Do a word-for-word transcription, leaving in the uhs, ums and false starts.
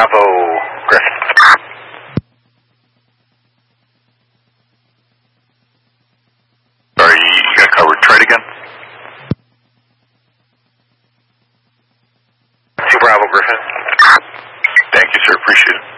Bravo, Griffin. Sorry, you got covered. Try it again. Two Bravo, Griffin. Thank you, sir. Appreciate it.